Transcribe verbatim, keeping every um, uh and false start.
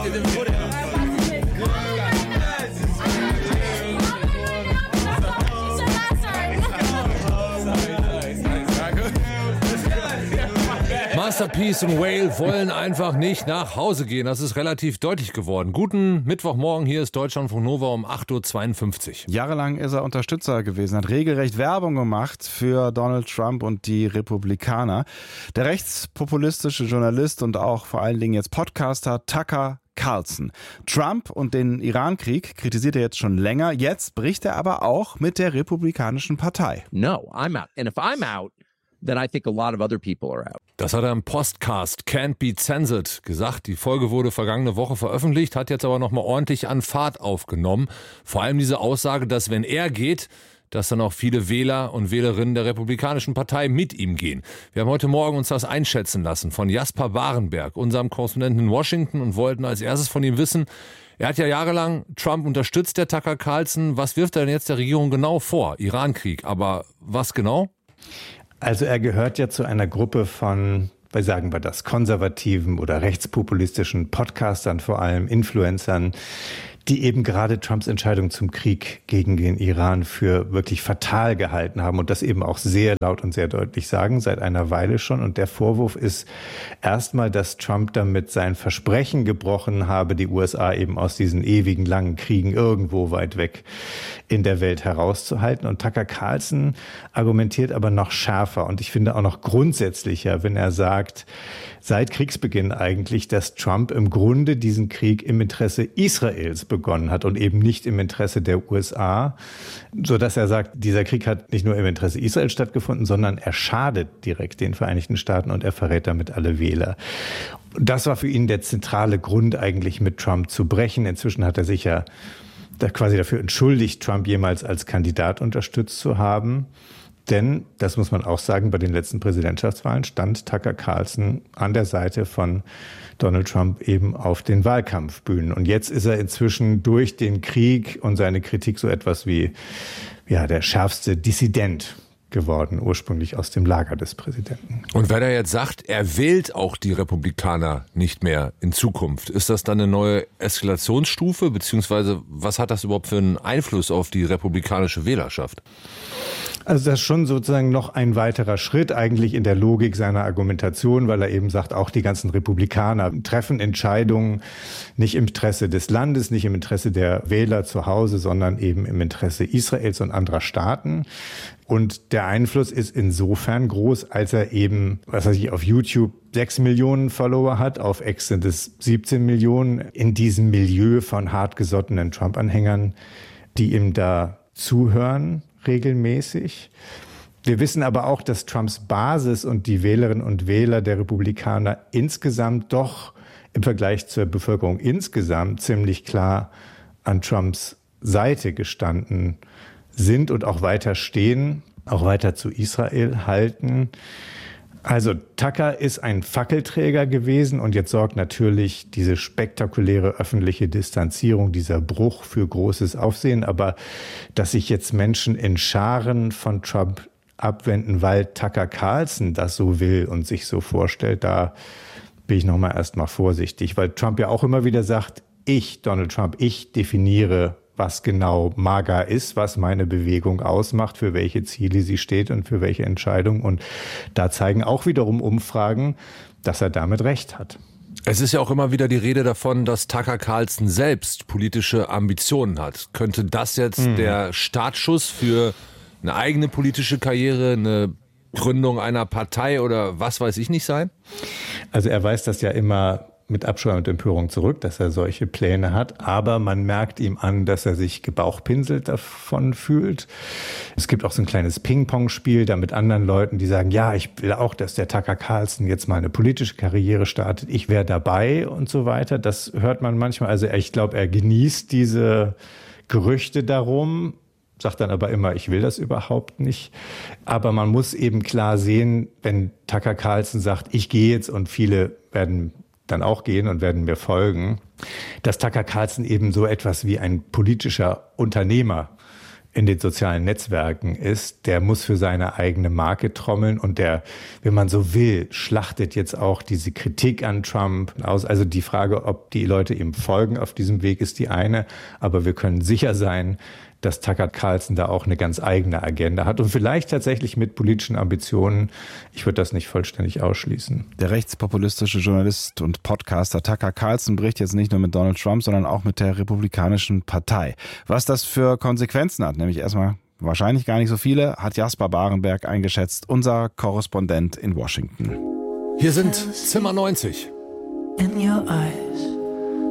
Masterpiece und Whale wollen einfach nicht nach Hause gehen. Das ist relativ deutlich geworden. Guten Mittwochmorgen, hier ist Deutschlandfunk Nova um acht Uhr zweiundfünfzig. Jahrelang ist er Unterstützer gewesen, hat regelrecht Werbung gemacht für Donald Trump und die Republikaner. Der rechtspopulistische Journalist und auch vor allen Dingen jetzt Podcaster Tucker Carlson. Trump und den Irankrieg kritisiert er jetzt schon länger. Jetzt bricht er aber auch mit der Republikanischen Partei. No, I'm out. And if I'm out, then I think a lot of other people are out. Das hat er im Podcast Can't Be Censored gesagt. Die Folge wurde vergangene Woche veröffentlicht, hat jetzt aber nochmal ordentlich an Fahrt aufgenommen. Vor allem diese Aussage, dass wenn er geht, dass dann auch viele Wähler und Wählerinnen der Republikanischen Partei mit ihm gehen. Wir haben heute Morgen uns das einschätzen lassen von Jasper Barenberg, unserem Korrespondenten in Washington, und wollten als erstes von ihm wissen, er hat ja jahrelang Trump unterstützt, der Tucker Carlson. Was wirft er denn jetzt der Regierung genau vor? Irankrieg, aber was genau? Also er gehört ja zu einer Gruppe von, wie sagen wir das, konservativen oder rechtspopulistischen Podcastern, vor allem Influencern, die eben gerade Trumps Entscheidung zum Krieg gegen den Iran für wirklich fatal gehalten haben und das eben auch sehr laut und sehr deutlich sagen, seit einer Weile schon. Und der Vorwurf ist erstmal, dass Trump damit sein Versprechen gebrochen habe, die U S A eben aus diesen ewigen langen Kriegen irgendwo weit weg in der Welt herauszuhalten. Und Tucker Carlson argumentiert aber noch schärfer und ich finde auch noch grundsätzlicher, wenn er sagt, seit Kriegsbeginn eigentlich, dass Trump im Grunde diesen Krieg im Interesse Israels begonnen hat und eben nicht im Interesse der U S A, so dass er sagt, dieser Krieg hat nicht nur im Interesse Israels stattgefunden, sondern er schadet direkt den Vereinigten Staaten und er verrät damit alle Wähler. Das war für ihn der zentrale Grund eigentlich, mit Trump zu brechen. Inzwischen hat er sich ja da quasi dafür entschuldigt, Trump jemals als Kandidat unterstützt zu haben. Denn, das muss man auch sagen, bei den letzten Präsidentschaftswahlen stand Tucker Carlson an der Seite von Donald Trump eben auf den Wahlkampfbühnen. Und jetzt ist er inzwischen durch den Krieg und seine Kritik so etwas wie, ja, der schärfste Dissident geworden, ursprünglich aus dem Lager des Präsidenten. Und wenn er jetzt sagt, er wählt auch die Republikaner nicht mehr in Zukunft, ist das dann eine neue Eskalationsstufe, beziehungsweise was hat das überhaupt für einen Einfluss auf die republikanische Wählerschaft? Also das ist schon sozusagen noch ein weiterer Schritt eigentlich in der Logik seiner Argumentation, weil er eben sagt, auch die ganzen Republikaner treffen Entscheidungen nicht im Interesse des Landes, nicht im Interesse der Wähler zu Hause, sondern eben im Interesse Israels und anderer Staaten. Und der Einfluss ist insofern groß, als er eben, was weiß ich, auf YouTube sechs Millionen Follower hat, auf X sind es siebzehn Millionen, in diesem Milieu von hartgesottenen Trump-Anhängern, die ihm da zuhören regelmäßig. Wir wissen aber auch, dass Trumps Basis und die Wählerinnen und Wähler der Republikaner insgesamt doch im Vergleich zur Bevölkerung insgesamt ziemlich klar an Trumps Seite gestanden sind und auch weiter stehen, auch weiter zu Israel halten. Also Tucker ist ein Fackelträger gewesen und jetzt sorgt natürlich diese spektakuläre öffentliche Distanzierung, dieser Bruch für großes Aufsehen. Aber dass sich jetzt Menschen in Scharen von Trump abwenden, weil Tucker Carlson das so will und sich so vorstellt, da bin ich nochmal erstmal vorsichtig, weil Trump ja auch immer wieder sagt, ich, Donald Trump, ich definiere, was genau MAGA ist, was meine Bewegung ausmacht, für welche Ziele sie steht und für welche Entscheidungen. Und da zeigen auch wiederum Umfragen, dass er damit recht hat. Es ist ja auch immer wieder die Rede davon, dass Tucker Carlson selbst politische Ambitionen hat. Könnte das jetzt mhm. der Startschuss für eine eigene politische Karriere, eine Gründung einer Partei oder was weiß ich nicht sein? Also er weist das ja immer mit Abscheu und Empörung zurück, dass er solche Pläne hat. Aber man merkt ihm an, dass er sich gebauchpinselt davon fühlt. Es gibt auch so ein kleines Ping-Pong-Spiel da mit anderen Leuten, die sagen, ja, ich will auch, dass der Tucker Carlson jetzt mal eine politische Karriere startet. Ich wäre dabei und so weiter. Das hört man manchmal. Also ich glaube, er genießt diese Gerüchte darum, sagt dann aber immer, ich will das überhaupt nicht. Aber man muss eben klar sehen, wenn Tucker Carlson sagt, ich gehe jetzt und viele werden dann auch gehen und werden mir folgen, dass Tucker Carlson eben so etwas wie ein politischer Unternehmer in den sozialen Netzwerken ist, der muss für seine eigene Marke trommeln und der, wenn man so will, schlachtet jetzt auch diese Kritik an Trump aus. Also die Frage, ob die Leute ihm folgen auf diesem Weg, ist die eine, aber wir können sicher sein, dass Tucker Carlson da auch eine ganz eigene Agenda hat und vielleicht tatsächlich mit politischen Ambitionen. Ich würde das nicht vollständig ausschließen. Der rechtspopulistische Journalist und Podcaster Tucker Carlson bricht jetzt nicht nur mit Donald Trump, sondern auch mit der Republikanischen Partei. Was das für Konsequenzen hat, nämlich erstmal wahrscheinlich gar nicht so viele, hat Jasper Barenberg eingeschätzt, unser Korrespondent in Washington. Hier sind Zimmer neunzig. In your eyes.